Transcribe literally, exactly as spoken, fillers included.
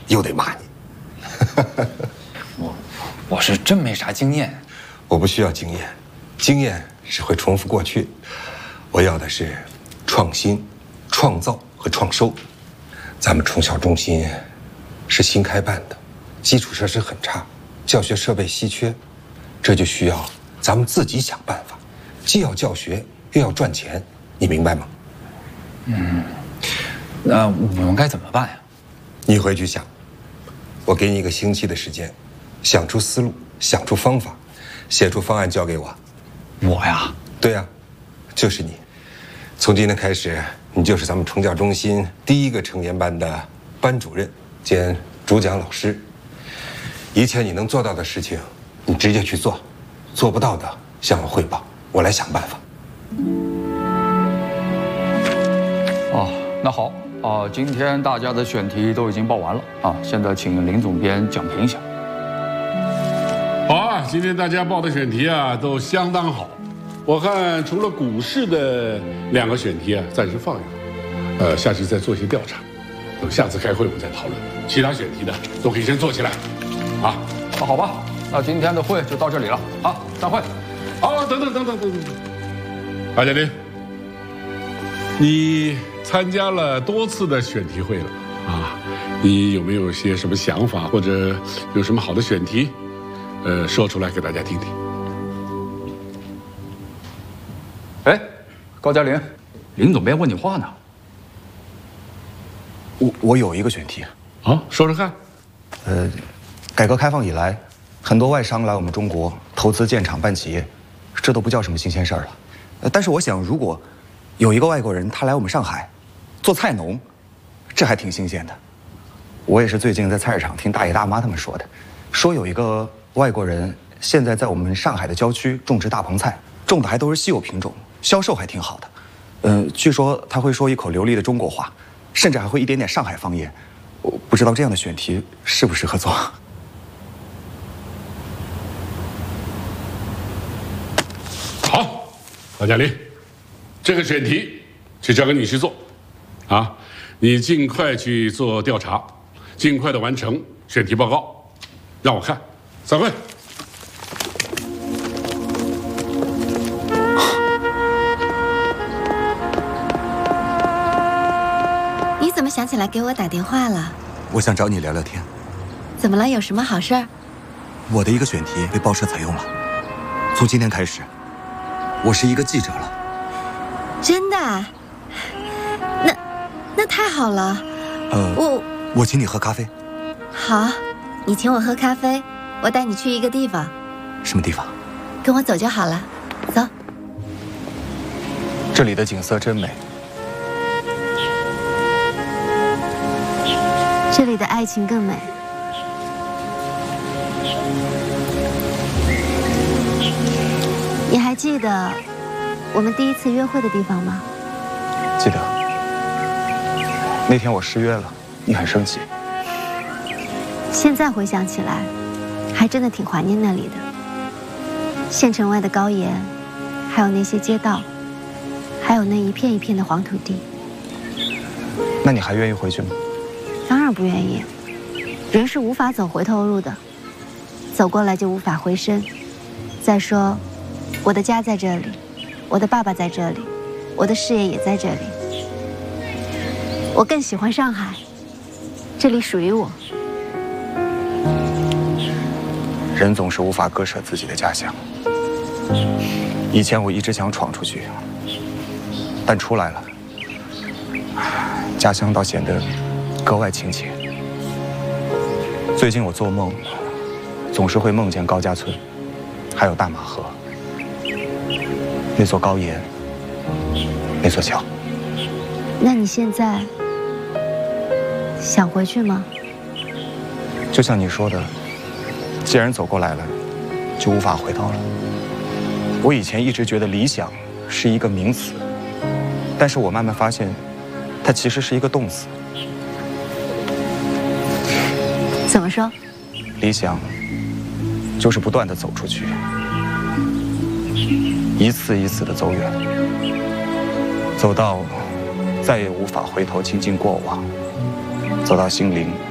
又得骂你。 我我是真没啥经验。 我不需要经验，经验是会重复过去，我要的是创新、创造和创收。咱们中小中心是新开办的，基础设施很差，教学设备稀缺，这就需要咱们自己想办法，既要教学又要赚钱，你明白吗？ 嗯，那我们该怎么办呀？ 你回去想，我给你一个星期的时间，想出思路，想出方法，写出方案交给我。 我呀？ 对呀，就是你。从今天开始，你就是咱们崇教中心第一个成年班的班主任兼主讲老师。一切你能做到的事情，你直接去做；做不到的，向我汇报，我来想办法。 哦，那好啊，今天大家的选题都已经报完了啊，现在请林总编讲评一下。 好啊，今天大家报的选题啊都相当好。我看除了股市的两个选题啊，暂时放一放，呃，下去再做一些调查，等下次开会我们再讨论。其他选题的都可以先做起来，啊， 那好吧，那今天的会就到这里了，好，散会。 哦，等等等等等等，马嘉林，你参加了多次的选题会了啊，你有没有些什么想法，或者有什么好的选题，呃，说出来给大家听听？ 哎，高嘉玲，林总编问你话呢。 我我有一个选题， 啊，说说看。 呃，改革开放以来，很多外商来我们中国投资建厂办企业，这都不叫什么新鲜事儿了。呃，但是我想，如果有一个外国人他来我们上海做菜农，这还挺新鲜的。我也是最近在菜市场听大爷大妈他们说的，说有一个外国人现在在我们上海的郊区种植大棚菜，种的还都是稀有品种，销售还挺好的。嗯、呃，据说他会说一口流利的中国话，甚至还会一点点上海方言。我不知道这样的选题适不适合做。 好，高嘉林，这个选题就交给你去做，啊，你尽快去做调查，尽快的完成选题报告，让我看。散会。 你怎么想起来给我打电话了？ 我想找你聊聊天。 怎么了？有什么好事儿？ 我的一个选题被报社采用了，从今天开始，我是一个记者了。 真的？那那太好了。 呃， 我我请你喝咖啡。 好，你请我喝咖啡，我带你去一个地方。 什么地方？ 跟我走就好了，走。 这里的景色真美。 这里的爱情更美。你还记得我们第一次约会的地方吗？ 记得。那天我失约了，你很生气。 现在回想起来，还真的挺怀念那里的。县城外的高岩，还有那些街道，还有那一片一片的黄土地。 那你还愿意回去吗？ 当然不愿意，人是无法走回头路的，走过来就无法回身。再说，我的家在这里，我的爸爸在这里，我的事业也在这里。我更喜欢上海，这里属于我。 人总是无法割舍自己的家乡。以前我一直想闯出去，但出来了，家乡倒显得格外亲切。最近我做梦，总是会梦见高家村，还有大马河，那座高岩，那座桥。 那你现在想回去吗？ 就像你说的，既然走过来了，就无法回头了。我以前一直觉得理想是一个名词，但是我慢慢发现，它其实是一个动词。 怎么说？ 理想就是不断地走出去，一次一次地走远，走到再也无法回头亲近过往，走到心灵